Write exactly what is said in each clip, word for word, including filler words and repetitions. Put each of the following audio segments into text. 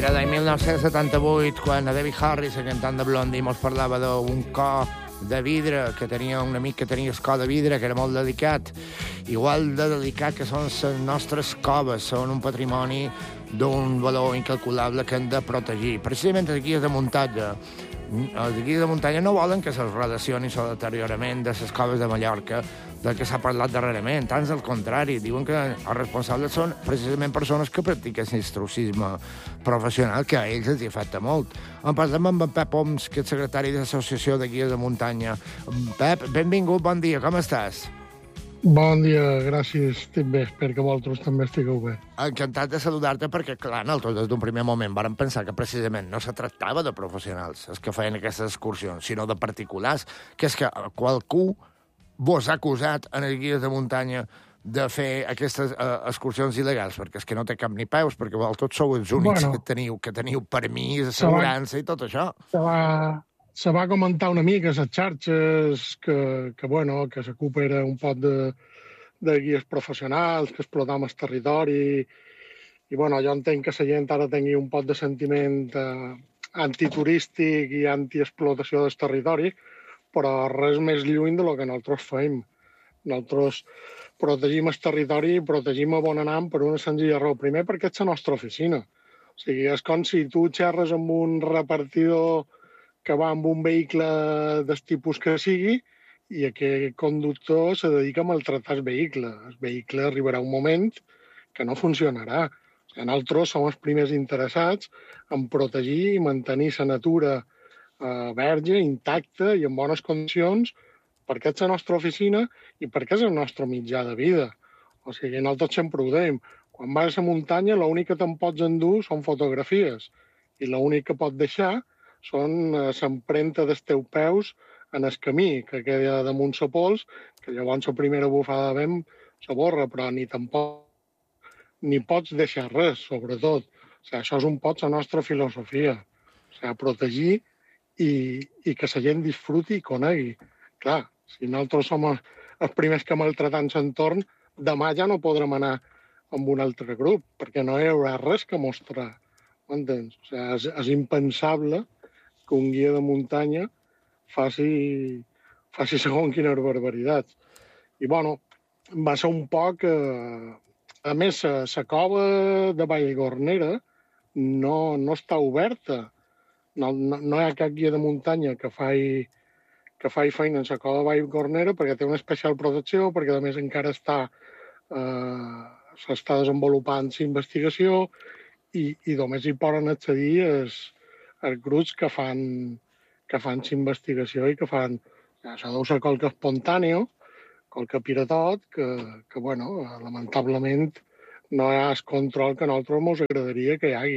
Era del mil nou-cents setanta-vuit, quan a Debbie Harris, el cantant de Blondie, mos parlava d'un cor de vidre, que tenia un amic que tenia el cor de vidre, que era molt dedicat. Igual de delicat que són les nostres coves, són un patrimoni d'un valor incalculable que hem de protegir. Precisament els guies de muntanya. Els guies de muntanya no volen que se'ls relacioni el deteriorament de les coves de Mallorca, del que s'ha parlat darrerament. Tant al contrari, diuen que els responsables són precisament persones que practiquen l'instruccisme professional, que a ells els afecta molt. En parlem amb en Pep Oms, que és secretari de l'Associació de Guies de Muntanya. Pep, benvingut, bon dia, com estàs? Bon dia, gràcies, estic bé, espero que vosaltres també estigueu bé. Encantat de saludar-te perquè, clar, nosaltres des d'un primer moment vàrem pensar que precisament no se tractava de professionals els que feien aquestes excursions, sinó de particulars, que és que qualcú vos ha acusat en els guies de muntanya de fer aquestes uh, excursions il·legals, perquè és que no té cap ni peus, perquè vosaltres sou els únics bueno, que teniu que teniu permís, assegurança i tot això. Se va, se va comentar una mica a les xarxes que, que bueno, que la CUP era un pot de, de guies professionals, que explotàvem el territori, i bueno, jo entenc que la gent ara tingui un pot de sentiment eh, antiturístic i antiexplotació del territori, però res més lluny de lo que nosaltres fem. Nosaltres protegim el territori i protegim a bon anam per una senzilla raó. Primer, perquè és la nostra oficina. O sigui, és com si tu xerres amb un repartidor que va amb un vehicle del tipus que sigui i aquest conductor se dedica a maltratar el vehicle. El vehicle arribarà un moment que no funcionarà. O sigui, nosaltres som els primers interessats en protegir i mantenir la natura eh, verge, intacta i en bones condicions, perquè és la nostra oficina i perquè és el nostre mitjà de vida. O sigui, nosaltres sempre ho dèiem. Quan vas a la muntanya, l'únic que te'n pots endur són fotografies i l'únic que pots deixar són l'empremta dels teus peus en el camí, que queda damunt la pols, que llavors la primera bufada de vent se borra, però ni tampoc ni pots deixar res, sobretot. O sigui, això és un pot la nostra filosofia. O sigui, protegir i, i que la gent disfruti i conegui. Clar, si nosaltres som els primers que maltratem l'entorn, demà ja no podrem anar amb un altre grup, perquè no hi haurà res que mostrar. M'entens? O sigui, és, és impensable que un guia de muntanya faci, faci segons quines barbaritats. I, bueno, va ser un poc... Eh, a més, la cova de Vallgornera no, no està oberta. No, no, no hi ha cap guia de muntanya que faci que faci feina en la cova de Vallgornera perquè té una especial protecció, perquè a més encara està eh, s'està desenvolupant la investigació i, i només hi poden accedir els, els grups que fan que fan la investigació i que fan... Això deu ser qualque espontàneo, qualque piratot, que, que bueno, lamentablement no hi ha el control que a nosaltres ens agradaria que hi hagi.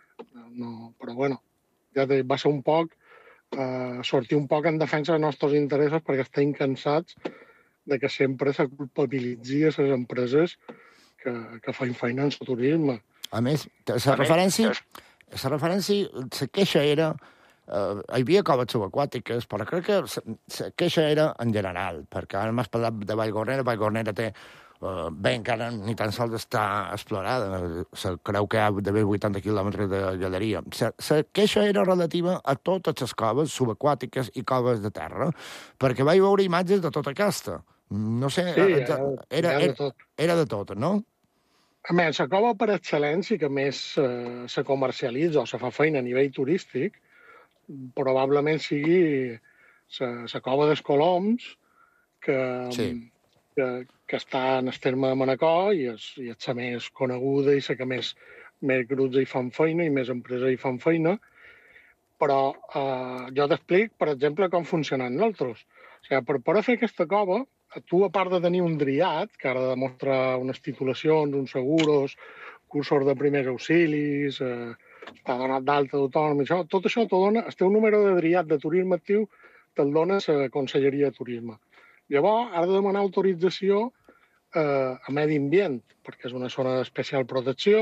No, però bueno, ja va ser un poc Uh, sortir un poc en defensa dels nostres interessos perquè estem cansats de que sempre se culpabilitzi a les empreses que, que fan feina en el turisme. A més, la referència, la referència, la queixa era... Uh, hi havia coves subaquàtiques, però crec que la queixa era en general, perquè ara m'has parlat de Vallgornera, Vallgornera té Uh, bé, encara ni tan sols està explorada. Se creu que hi ha d'haver vuitanta quilòmetres de galeria. La queixa era relativa a totes les coves subaquàtiques i coves de terra, perquè vaig veure imatges de tota aquesta. No sé, sí, era, era, era, de tot. era de tot, no? A més, la cova per excel·lència que més eh, se comercialitza o se fa feina a nivell turístic probablement sigui la cova dels Coloms, que... Sí. Que, que està en el terme de Manacor i és, i és la més coneguda i la que més, més grups hi fan feina i més empreses hi fan feina. Però eh, jo t'explic, per exemple, com funcionen nosaltres. O sigui, per poder fer aquesta cova, tu, a part de tenir un driat, que ara demostra unes titulacions, uns seguros, cursos de primers auxilis, eh, està donat d'alta d'autònom, això, tot això t'ho dona, el teu número de driat de turisme actiu te'l dona la Conselleria de Turisme. Llavors, has de demanar autorització eh, a Medi Ambient, perquè és una zona d'especial protecció.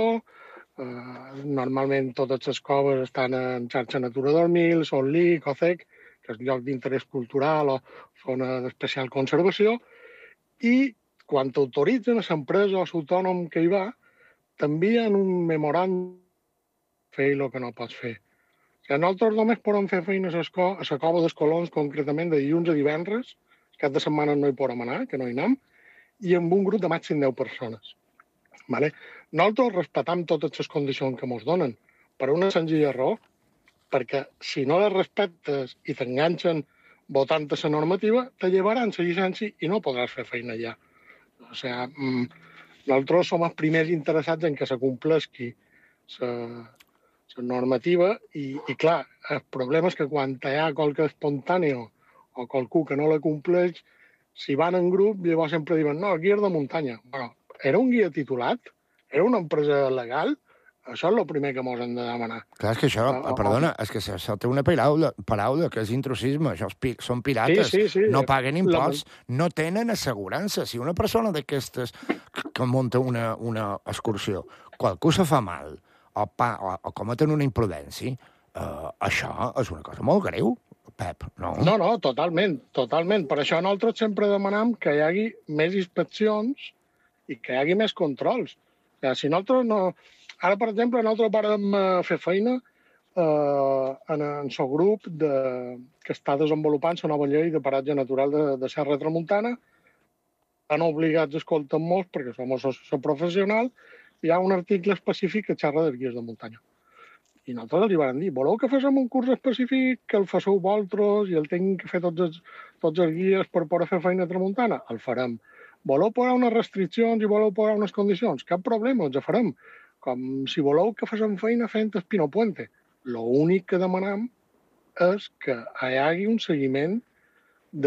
Eh, normalment totes les coves estan en xarxa Natura dos mil, són l'I, COCEC, que és lloc d'interès cultural o zona d'especial conservació, i quan t'autoritzen a l'empresa o l'autònom que hi va, t'envien un memoràndum fer i el que no pots fer. O sigui, nosaltres només podem fer feines a la Cova dels Colons, concretament de dilluns a divendres, cap de setmana no hi podem anar, que no hi anem, i amb un grup de màxim deu persones. Vale? Nosaltres respectam totes les condicions que ens donen, per una senzilla raó, perquè si no les respectes i t'enganxen votant a la normativa, te llevaran la llicència i no podràs fer feina allà. O sigui, nosaltres som els primers interessats en que se compleixi la normativa i, i, clar, el problema és que quan hi ha qualque espontani o qualcú que no la compleix, si van en grup, llavors sempre diuen no, aquí és de muntanya. Bueno, era un guia titulat? Era una empresa legal? Això és el primer que mos hem de demanar. Clar, és que això, uh, perdona, és que això té una paraula, paraula que és intrusisme. Això és, són pirates, sí, sí, sí. No paguen imposts, la... no tenen assegurança. Si una persona d'aquestes que munta una, una excursió, qualcú se fa mal o, pa, o, o cometen una imprudència, uh, això és una cosa molt greu, Pep, no? No, no, totalment, totalment. Per això nosaltres sempre demanam que hi hagi més inspeccions i que hi hagi més controls. O sigui, si nosaltres no... Ara, per exemple, nosaltres vàrem fer feina eh, en el seu grup de, que està desenvolupant la nova llei de paratge natural de, de Serra Tramuntana. Han obligats a escoltar-nos, perquè som associació professional, hi ha un article específic que xerra dels guies de muntanya. I nosaltres els van dir, voleu que fem un curs específic, que el faceu vosaltres i el tinguin que fer tots els, tots els guies per poder fer feina a Tramuntana? El farem. Voleu posar unes restriccions i voleu posar unes condicions? Cap problema, ens ho farem. Com si voleu que facin feina fent Espino Puente. L'únic que demanam és que hi hagi un seguiment de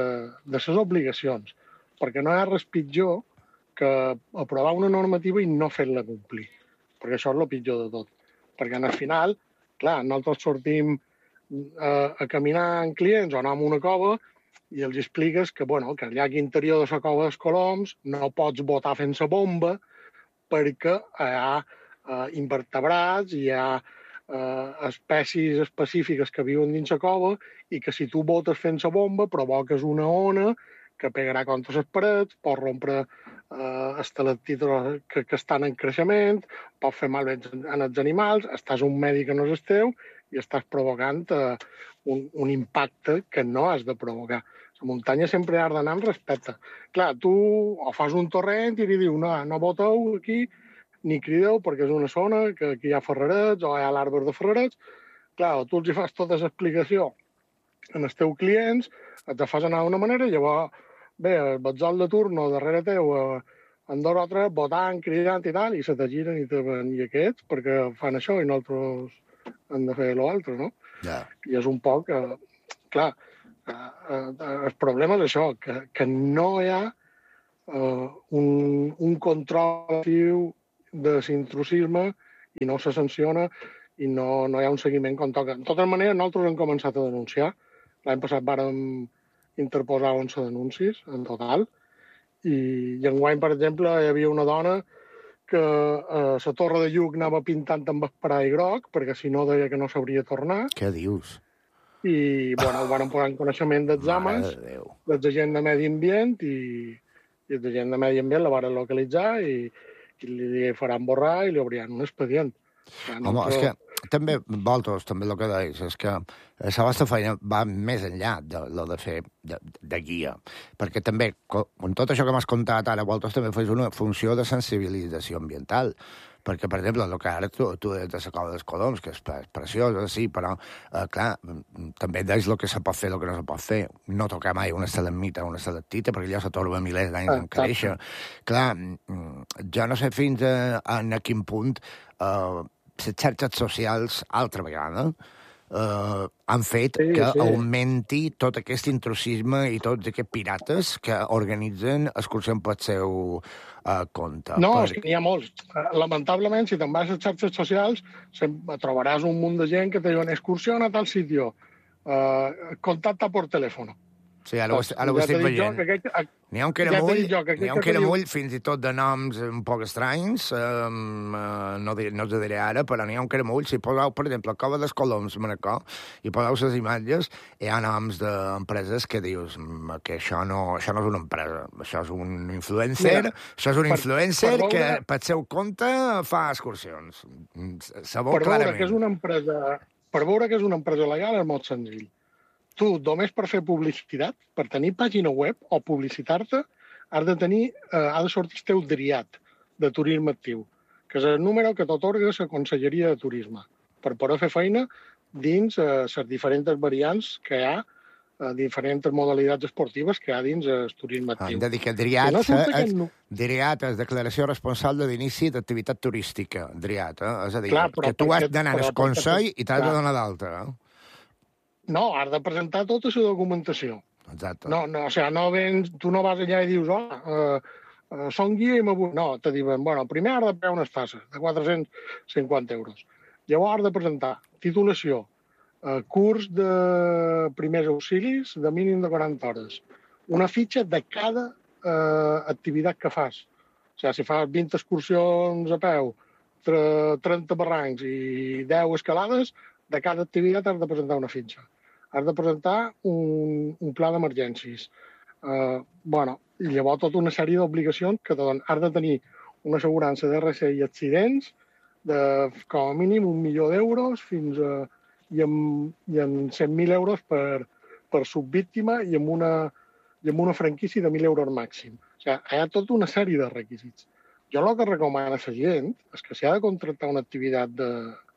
les obligacions, perquè no hi ha res pitjor que aprovar una normativa i no fer-la complir, perquè això és el pitjor de tot. Perquè al final, clar, nosaltres sortim a, a caminar amb clients o anar a una cova i els expliques que, bueno, que al llac interior de la cova dels Coloms no pots botar fent la bomba perquè hi ha eh, invertebrats, hi ha eh, espècies específiques que viuen dins la cova i que si tu botes fent la bomba provoques una ona que pegarà contra les parets, pot rompre eh, estalactites que, que estan en creixement, pot fer mal als animals, estàs un medi que no és el teu i estàs provocant eh, un, un impacte que no has de provocar. La muntanya sempre ha d'anar amb respecte. Clar, tu o fas un torrent i li dius no, no boteu aquí ni crideu perquè és una zona que aquí hi ha ferrerets o hi ha l'arbre de ferrerets. Clar, o tu els hi fas tota l'explicació als teus clients, et fas anar d'una manera i llavors ve el batzol de turno darrere teu en dos o tres votant, cridant i tal, i se te giren i te ven i aquests perquè fan això i nosaltres hem de fer l'altre, no? Yeah. I és un poc... Eh, clar, eh, eh, el problema és això, que, que no hi ha eh, un, un control actiu de l'intrusisme i no se sanciona i no, no hi ha un seguiment com toca. De totes maneres, nosaltres hem començat a denunciar. L'any passat vàrem interposar onze denúncies en total i, i enguany, per exemple, hi havia una dona que eh, la Torre de Lluc anava pintant amb esperar i groc perquè si no deia que no s'hauria tornar. Què dius? I, bueno, ho van posar en coneixement dels homes, de dels agents de medi ambient i, i els agents de medi ambient la van localitzar i, i li faran borrar i li obriran un expedient. Ja, no, Home, però... és que també, vosaltres, també el que deis, és que la vostra feina va més enllà de lo de fer de, de guia, perquè també, amb tot això que m'has contat ara, vosaltres també feu una funció de sensibilització ambiental, perquè, per exemple, el que ara tu, tu de la Cova dels Coloms, que és preciós, sí, però, eh, clar, també deis el que se pot fer i el que no se pot fer. No tocar mai una estalagmita o una estalactita, perquè allò se torba milers d'anys en créixer. Clar, jo no sé fins a, a, a quin punt eh, les xarxes socials, altra vegada, eh, han fet sí, que sí. augmenti tot aquest intrusisme i tots aquests pirates que organitzen excursions pel seu uh, compte. No, per... és que n'hi ha molts. Lamentablement, si te'n vas a les xarxes socials, trobaràs un munt de gent que te diuen excursió a tal sitio, uh, contacta per telèfon. Sí, ara ho, ara ho ja estic t'he dit jo veient. que aquest, N'hi ha un que era ja t'he molt, dit jo que n'hi ha aquest un que era diu- molt, fins i tot de noms un poc estranys, um, uh, no, di- no us ho diré ara, però n'hi ha un que era molt, si poseu, per exemple, la Cova dels Coloms, Manacor, i poseu les imatges, hi ha noms d'empreses que dius mm, que això no, això no és una empresa, això és un influencer, Mira, això és un per- influencer per veure- que pel seu compte fa excursions. Se veu per veure clarament. que és una empresa, per veure que és una empresa legal és molt senzill. Tu, només per fer publicitat, per tenir pàgina web o publicitar-te, has de tenir, eh, ha de sortir el teu DRIAT de turisme actiu, que és el número que t'atorga la Conselleria de Turisme, per poder fer feina dins les eh, diferents variants que hi ha, eh, diferents modalitats esportives que hi ha dins el turisme actiu. Hem de dir que DRIAT, Si no surt és, aquest nu- DRIAT és Declaració Responsable d'Inici d'Activitat Turística, DRIAT, eh? És a dir, Clar, però que tu per has què- d'anar però al per què- Consell i t'has de clar. donar d'alta. Eh? No, has de presentar tota la documentació. Exacte. No, no, o sigui, no vens, tu no vas allà i dius, oh, eh, eh, som guia i m'avull... No, te diuen, bueno, primer has de pagar unes tasses de quatre-cents cinquanta euros. Llavors has de presentar titulació, eh, curs de primers auxilis de mínim de quaranta hores, una fitxa de cada eh, activitat que fas. O sigui, si fas vint excursions a peu, trenta barrancs i deu escalades, de cada activitat has de presentar una fitxa. Has de presentar un, un pla d'emergències. Uh, bueno, i llavors tota una sèrie d'obligacions que te donen. Has de tenir una assegurança d'R C i accidents de com a mínim un milió d'euros fins a, i amb, i amb cent mil euros per, per subvíctima i amb una, i amb una franquícia de mil euros màxim. O sigui, hi ha tota una sèrie de requisits. Jo el que recomano a la gent és que si ha de contractar una activitat de,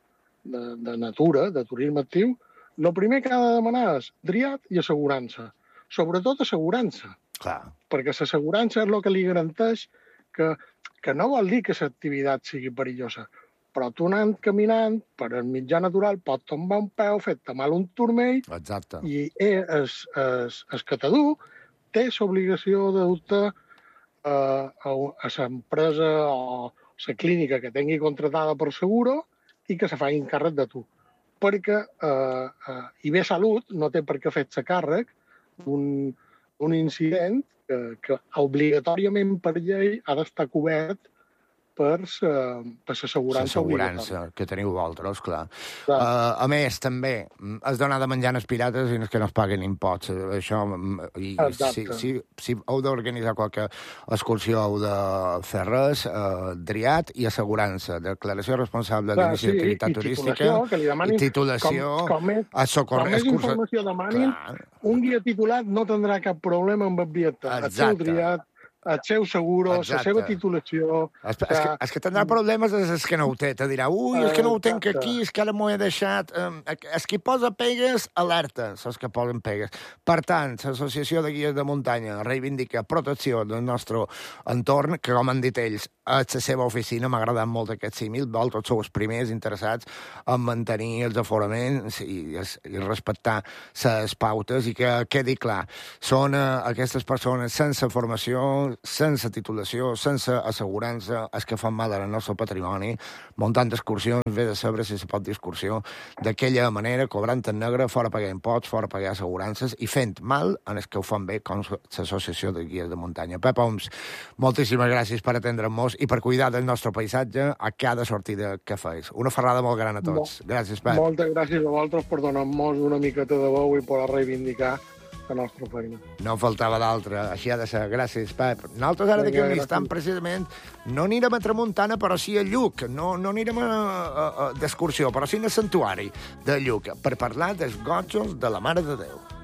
de, de natura, de turisme actiu, el primer que ha de demanar és DRIAT i assegurança. Sobretot assegurança. Clar. Perquè l'assegurança és el que li garanteix que, que no vol dir que l'activitat sigui perillosa, però tu anant caminant per el mitjà natural pot tombar un peu, fer-te mal un turmell, Exacte. i és, és, és que t'adú té l'obligació de dur-te eh, a, a l'empresa o la clínica que tingui contratada per seguro i que se faci càrrec de tu. Perquè eh, eh, I B Salut no té per què fer-se càrrec d'un un incident que, que obligatòriament per llei ha d'estar cobert per l'assegurança L'assegurança que teniu vosaltres, clar. Clar. Uh, a més, també, has d'anar de menjar els pirates i que no es paguen imposts. Això, i si, si, si heu d'organitzar qualque excursió, heu de fer res, uh, DRIAT i assegurança, declaració responsable d'inici sí, d'activitat i turística, titulació, que li demanin, i titulació, com, com més, a socor... com més excursa... informació demanin, Clar. un guia titulat no tindrà cap problema amb enviar-te el seu DRIAT, el seu seguro, la seva titulació... És, és, que, és que tindrà problemes és, és que no ho té. Te dirà, ui, és que no ho tenc aquí, és que ara m'ho he deixat... És que posa pegues, alerta, són els que posen pegues. Per tant, l'Associació de Guies de Muntanya reivindica protecció del nostre entorn, que, com han dit ells, a la seva oficina m'ha agradat molt aquest símil, vosaltres sou els primers interessats en mantenir els aforaments i, i respectar les pautes i que quedi clar. Són uh, aquestes persones sense formació, sense titulació, sense assegurança, els que fan mal al nostre patrimoni, muntant excursions, ve de saber si se pot dir excursió, d'aquella manera, cobrant en negre, fora pagar imposts, fora pagar assegurances, i fent mal en els que ho fan bé, com l'Associació de Guies de Muntanya. Pep Homs, moltíssimes gràcies per atendre'ns i per cuidar del nostre paisatge a cada sortida que feis. Una ferrada molt gran a tots. Molt, gràcies, Pep. Moltes gràcies a vosaltres per donar-nos una miqueta de veu i poder reivindicar la nostra feina. No faltava d'altra, així ha de ser. Gràcies, Pep. Nosaltres ara d'aquí un instant, precisament, no anirem a Tramuntana, però sí a Lluc. No, no anirem a, a, a, d'excursió, però sí al santuari de Lluc, per parlar dels gotxos de la Mare de Déu.